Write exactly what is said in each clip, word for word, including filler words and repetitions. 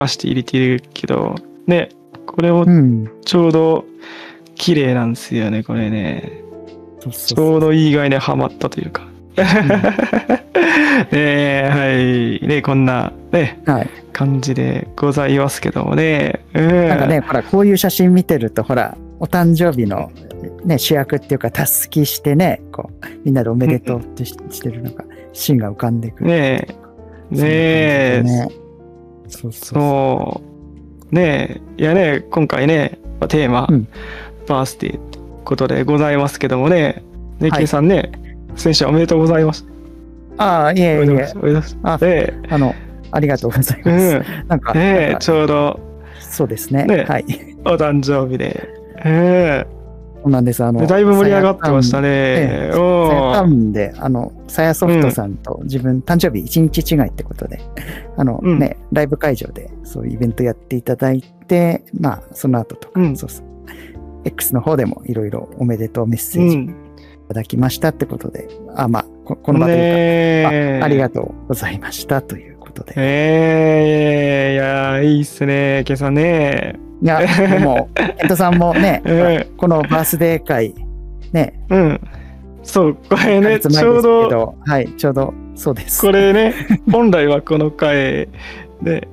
して入れてるけど、ね、これもちょうど綺麗なんですよね、これね。そうそうそう、ちょうどいい具合にはまったというか。うん、ねはい。ね、こんなね、はい、感じでございますけどもね。うん、 なんかね、ほら、こういう写真見てると、ほら、お誕生日の、ね、主役っていうか、たすきしてね、こう、みんなでおめでとうってし、してるなんか、シーンが浮かんでくる。 ねえ。ねえ。ね、そうそうそう。ねえ。いやね、今回ね、テーマ、うん、バースデーってことでございますけどもね、ね、ケイさんね、はい、先週おめでとうございました。 ああ、いえいえ。あ、ね、あの、ありがとうございます。うん、 なんか、ね、ちょうど、 そうですね。ね、はい。 お誕生日で。えーそうなんです。あの、 だいぶ盛り上がってましたね。 さやタウンで、あの、さやソフトさんと自分、うん、誕生日いちにち違いってことで、あの、うん、ね、ライブ会場でそういうイベントやっていただいて、まあ、その後とか、うん、そうそう。X の方でもいろいろおめでとうメッセージいただきましたってことで、うん、あ、まあ、こ, この場というか、あ、ありがとうございましたということで。 えー、いや、いいっすね、今朝ね。 いや、でも、ケントさんもね、えー、このバースデー会、ね。 うん。そう、これね、ちょうど、 はい、ちょうど、そうです。 これね、本来はこの回で、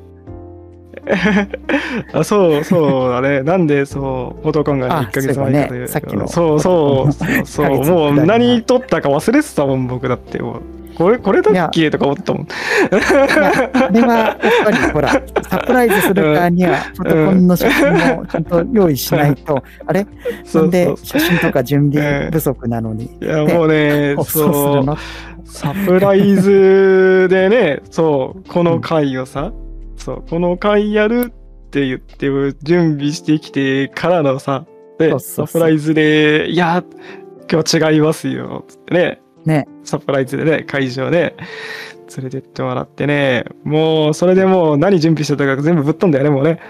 あ、そう、そうだね。なんで、そう、フォトコンがいっかげつまえかという。 さっきの。 そうそう、そう、そうもう何撮ったか忘れてたもん、僕だって。もうこれ、これだっけとか思ったもん。 あれは、やっぱりほら、サプライズするからには、フォトコンの写真をちゃんと用意しないと、うん、あれなんで写真とか準備不足なのに。 いや、もうね、そう、サプライズでね、そう、この回をさ、うん、そう、この回やるって言って準備してきてからのさ、で、サプライズで、いや、今日違いますよ、つってね。 ね、 サプライズでね、会場で連れてってもらってね、もうそれでもう何準備してたか全部ぶっ飛んだよね、もうね。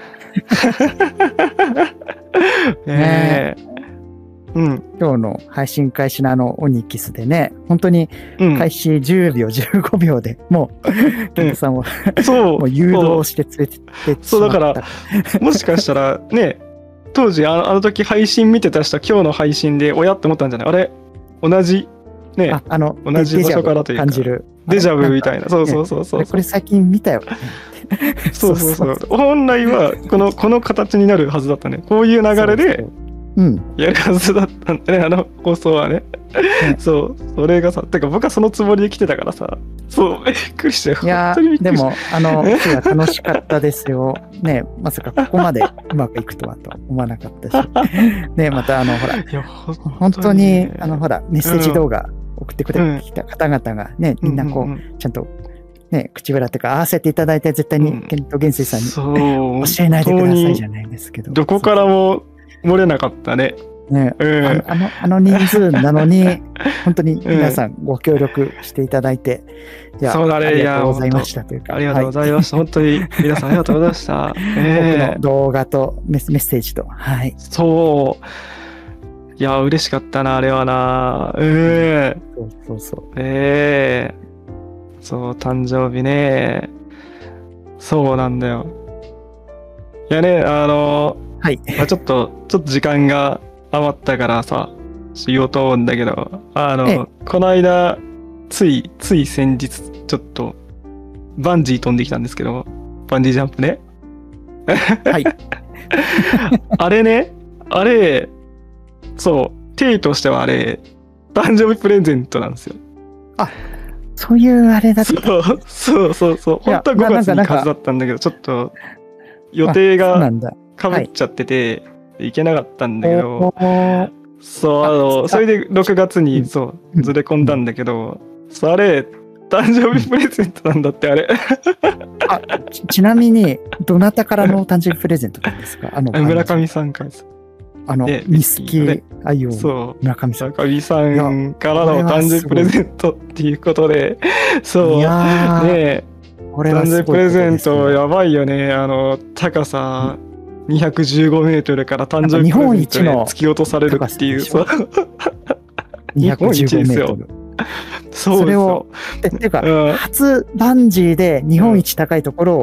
ねえ、うん、今日の配信開始のあのオニキスでね、本当に開始じゅうびょう、じゅうごびょうでもう、ケントさんを、うん、そうもう誘導して連れてってしまった。 そうだから、もしかしたらね、当時あの、あの時配信見てた人は今日の配信で親って思ったんじゃない？あれ同じね、 ああの同じ場所からというか感じるデジャブみたいな、そうそうそうそう、 これ最近見たよ、ね、 そうそうそう、本来はこのこの形になるはずだったね、こういう流れでやるはずだったんだね、あの放送はね。そうそれがさ、てか僕はそのつもりで来てたからさ、そうびっくりしたよ。 いやでもあの今日は楽しかったですよね、まさかここまでうまくいくとはと思わなかったしね、またあのほら本当にあのほらメッセージ動画、うん送ってくれてきた方々がね、みんなこう、うんうんうん、ちゃんとね、口ぶらっていうか合わせていただいて、絶対にケント元帥さんに、うん、教えないでくださいじゃないですけど。 どこからも漏れなかったね。 ね、うん、あの、あの、あの人数なのに、本当に皆さんご協力していただいて、 いや、そうだね、 ありがとうございましたというか。 ありがとうございました。はい、本当に皆さんありがとうございました。 えー、僕の動画とメッセージと、はい。 そう。いや、嬉しかったな、あれはな。ええー。 そうそうそう。 ええー。そう、誕生日ね。そうなんだよ。いやね、あの、 はい。 まあ、ちょっと、ちょっと時間が余ったからさ、言おうと思うんだけど、あの、この間、つい、つい先日、ちょっと、バンジー飛んできたんですけど、バンジージャンプね。 はい。 あれね、あれ、そう、定義としてはあれ、誕生日プレゼントなんですよ。 あ、そういうあれだった。 そう、そうそうそう。本当はごがつに数だったんだけど、ちょっと予定がかぶっちゃってて、いけなかったんだけど、そう、あの、それでろくがつに、そう、ずれ込んだんだけど、それ、誕生日プレゼントなんだって、あれ。 あ、ち、ちなみに、どなたからの誕生日プレゼントなんですか？あの、 村上さんからです。 あの、ミスキ愛用村上さん。 村上さんからの誕生日プレゼントっていうことで、そう、ねえ、誕生日プレゼントやばいよね。あの、高さにひゃくじゅうごメートルから誕生日プレゼントで突き落とされるっていう、そう。 にひゃくじゅうごメートル。 そうですよ。 それを、ていうか、初バンジーで日本一高いところを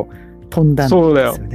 飛んだんですよね。 そうだよ。